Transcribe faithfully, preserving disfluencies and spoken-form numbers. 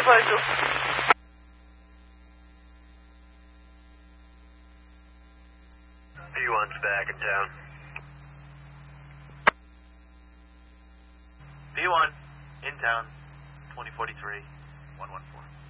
Bonjour. B one's back in town. B one, in town, twenty forty-three, one one four.